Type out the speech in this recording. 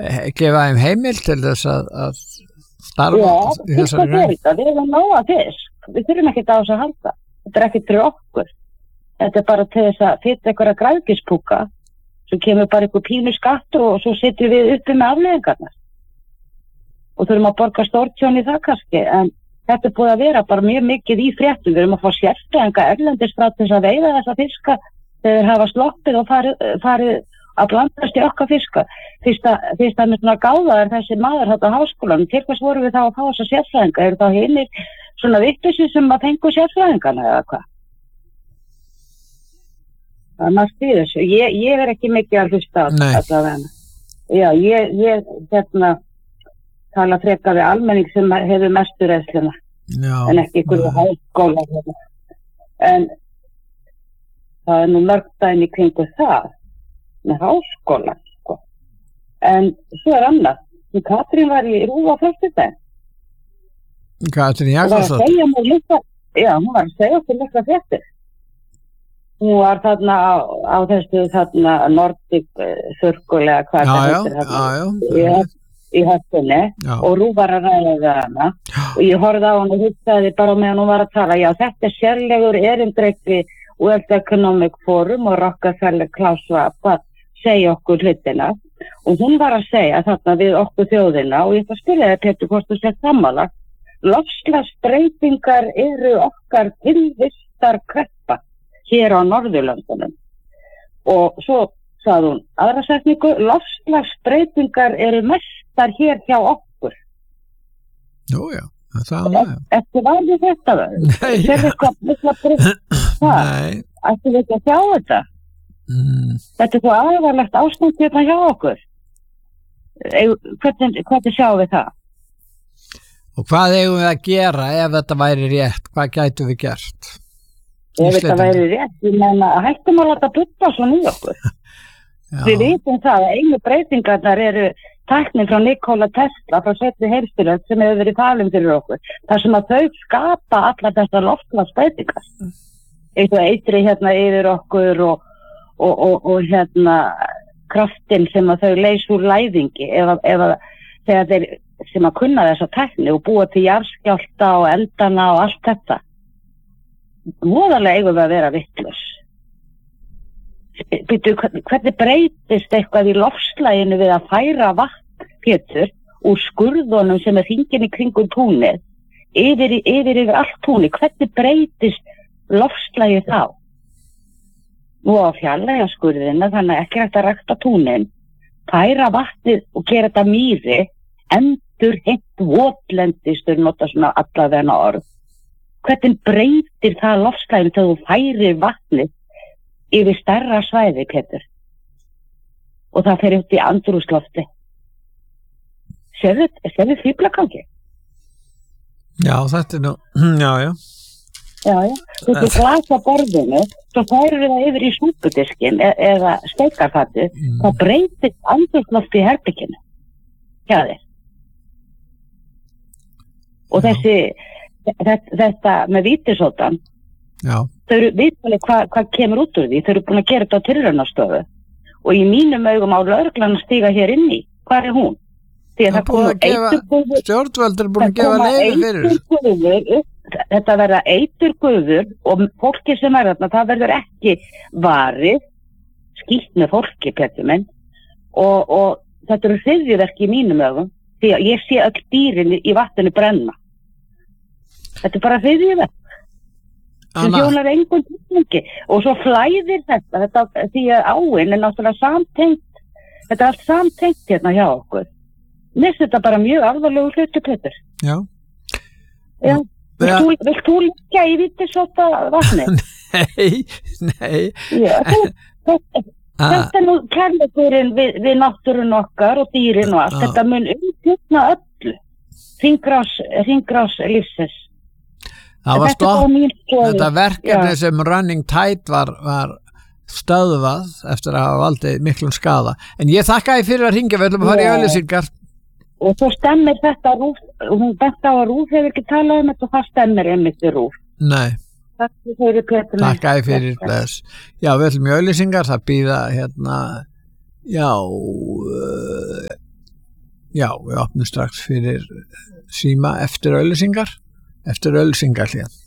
gefa þeim heimild til þess að starfa í þessari grein? Við erum nóga fisk, við þurfum ekki á þess að halda, þetta ekki fyrir okkur, þetta bara til þess að fylla einhverja græðgispúka, svo kemur bara einhver pínu skattur og svo sitjum við uppi með afleiðingarnar og þurfum að borga stórtjón í það kannski, en þetta búið að vera bara mjög mikið í fréttum, við erum að fá sérfræðinga erlendis frá þess að veiða þessa fiska þegar þeir hafa sloppið og farið að blandast í okkar fiska. Fyrst að með svona gáðaðar þessi maður þetta á háskólanum, til hvers vorum við þá að fá þessa sérfræðinga? Eru þá hinir svona vitlausir sem að fengu sérfræðingana eða hvað? Það maður stýður þessu. Ég ekki mikið að hlusta á þetta vegna. Já, ég tala frekar við almenning sem hefur mestu reynsluna, en ekki ykkur háskóla. En það nú mörg dæmi kringu það, með háskóla, sko. En svo annað, Katrín var í RÚV á föstudaginn. Katrín Jakobsdóttir? Hún var að segja okkur mikla fréttir. Hún var þarna á þessu þarna Nordic Circle eða hvað það heitir í höftunni og RÚV var að ræða við hana og ég horfði á hana og hugsaði bara meðan hún var að tala, já þetta sérlegur erindreki World Economic Forum og Rockefeller Klaus Schwab að segja okkur hlutina og hún var að segja þarna við okkur þjóðina og ég ætla að spyrja þér Pétur hvort þú sett sammála, loftslagsbreytingar eru okkar tilvistar kreppa hér á Norðurlöndunum og svo sagði hún aðra setningu, loftslagsbreytingar eru mestar hér hjá okkur. Jú, já, það var það. Eftir var við þetta það? Nei, Nei. Ættu við ekki að sjá þetta? Þetta svo alvarlegt ástand hérna hjá okkur. Hvernig sjáum við það? Og hvað eigum við að gera ef þetta væri rétt? Hvað gætu við gert? Ef þetta væri rétt, ég meina að hættum að láta butta svona í okkur. Við vitum það að einu breytingarnar eru tæknin frá Nikola Tesla frá seinni heimsstyrjöld sem hefur verið talin fyrir okkur. Þar sem að þau skapa allar þessar loftslagsbreytingar. Eitthvað eitri hérna yfir okkur og hérna kraftin sem að þau leysa úr læðingi ef þegar þeir sem að kunna þessa tækni og búa til jarðskjálfta og eldana og allt þetta. Móðarlega eigum við að vera vitlaus. Hvernig breytist eitthvað í loftslaginu við að færa vatn, Pétur, úr skurðunum sem hringinn í kringum túnið yfir allt túnið? Hvernig breytist loftslagið þá? Nú á fjarlægja skurðina, þannig að ekki hægt að rækta túnin, færa vatnið og gera þetta mýri, endurheimt votlendistur, nota svona allavegna orð. Hvernig breytir það loftslaginu þegar þú færir vatnið yfir stærra svæði, Pétur? Og það fer upp í andrúmslofti. Sérðu fíflagangi? Já, þetta nú, já. Þú glasa borðinu, svo færir það yfir í súpudiskin eða steikarfatti, þá breytir andrúmslofti í herbygginu. Hjá þér. Og þetta með vítisótan, þau eru viðtalið hvað kemur út úr því, þau eru búin að gera þetta á tilraunastofu og í mínum augum á lögreglan að stíga hér inn í, hvað er hún? Því að það komu stjórnvöld er búin að gefa leyfi fyrir þetta verða eiturguður og fólki sem er þarna, það verður ekki varið skýtt með fólki, Pétur minn og þetta eru hryðjuverk í mínum augum því að ég sé öll dýrin í vatninu brenna. Þetta er bara hryðjuverk. Það þjónar engum tilgangi og svo flæðir þetta því að áin er náttúrulega samtengt, þetta er allt samtengt hérna hjá okkur. Mér finnst þetta bara mjög alvarlegur hlutur, Pétur. Já. Vilt þú liggja í vítisóta vatni? Nei. Já, þetta er nú kærleikurinn við náttúrun okkar og dýrin og allt. Þetta mun umfjöldna öllu. Hringrás lífsins. Það var þetta verkefni sem Running Tide var stöðvað eftir að hafa valdið miklum skaða. En ég þakka þér fyrir að hringja, við ætlum að fara í auglýsingar. Og svo stemmir þetta RÚV, hún bent á að RÚV hefur ekki talað þetta og það stemmir einmitt í RÚV. Nei. Þakka þér fyrir bless. Já, við ætlum í auglýsingar, það býða hérna, Já, við opnum strax fyrir síma eftir auðlýsingar hlið.